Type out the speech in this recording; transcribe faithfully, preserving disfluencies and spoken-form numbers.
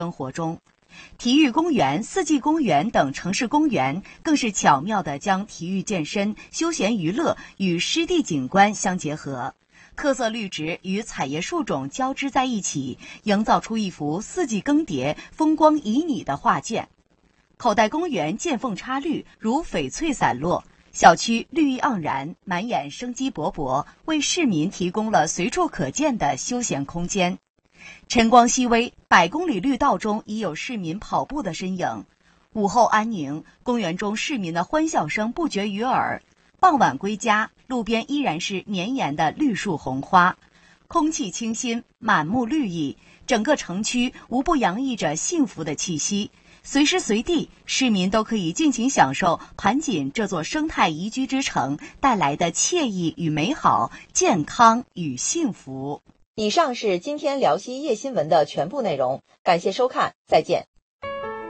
生活中。体育公园、四季公园等城市公园更是巧妙地将体育健身、休闲娱乐与湿地景观相结合，特色绿植与彩叶树种交织在一起，营造出一幅四季更迭、风光旖旎的画卷。口袋公园见缝插绿，如翡翠散落，小区绿意盎然，满眼生机勃勃，为市民提供了随处可见的休闲空间。晨光熹微，百公里绿道中已有市民跑步的身影。午后安宁，公园中市民的欢笑声不绝于耳。傍晚归家，路边依然是绵延的绿树红花，空气清新，满目绿意，整个城区无不洋溢着幸福的气息。随时随地，市民都可以尽情享受盘锦这座生态宜居之城带来的惬意与美好、健康与幸福。 以上是今天辽西夜新闻的全部内容，感谢收看，再见。